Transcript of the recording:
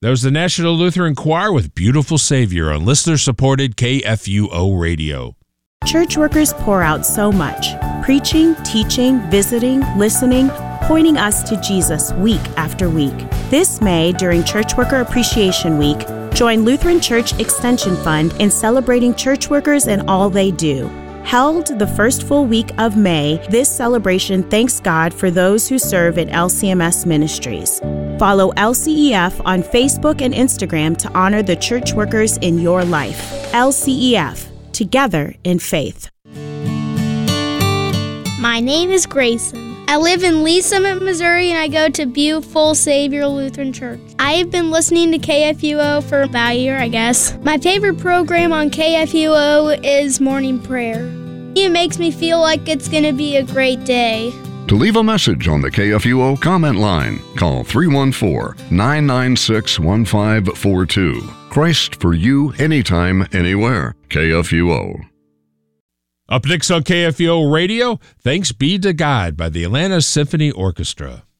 That was the National Lutheran Choir with Beautiful Savior on listener-supported KFUO Radio. Church workers pour out so much, preaching, teaching, visiting, listening, pointing us to Jesus week after week. This May, during Church Worker Appreciation Week, join Lutheran Church Extension Fund in celebrating church workers and all they do. Held the first full week of May, this celebration thanks God for those who serve at LCMS Ministries. Follow LCEF on Facebook and Instagram to honor the church workers in your life. LCEF, together in faith. My name is Grayson. I live in Lee Summit, Missouri, and I go to Beautiful Savior Lutheran Church. I have been listening to KFUO for about a year, I guess. My favorite program on KFUO is Morning Prayer. It makes me feel like it's going to be a great day. To leave a message on the KFUO comment line, call 314-996-1542. Christ for you, anytime, anywhere. KFUO. Up next on KFUO Radio, Thanks Be to God by the Atlanta Symphony Orchestra.